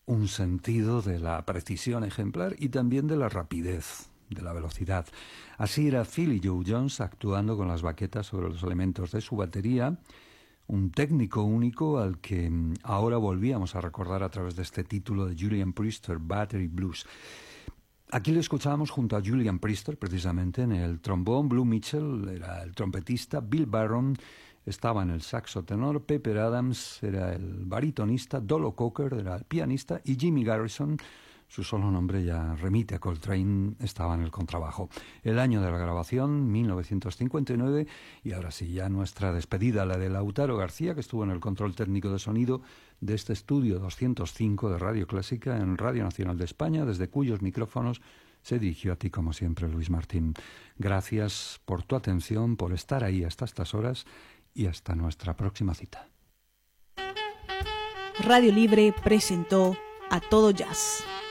un sentido de la precisión ejemplar y también de la rapidez, de la velocidad. Así era Philly Joe Jones actuando con las baquetas sobre los elementos de su batería, un técnico único al que ahora volvíamos a recordar a través de este título de Julian Priester, Battery Blues. Aquí lo escuchábamos junto a Julian Priester, precisamente, en el trombón. Blue Mitchell era el trompetista, Bill Barron estaba en el saxo tenor, Pepper Adams era el baritonista, Dolo Cocker era el pianista y Jimmy Garrison, su solo nombre ya remite a Coltrane, estaba en el contrabajo. El año de la grabación, 1959, y ahora sí, ya nuestra despedida, la de Lautaro García, que estuvo en el control técnico de sonido de este estudio 205 de Radio Clásica en Radio Nacional de España, desde cuyos micrófonos se dirigió a ti, como siempre, Luis Martín. Gracias por tu atención, por estar ahí hasta estas horas y hasta nuestra próxima cita. Radio Libre presentó A Todo Jazz.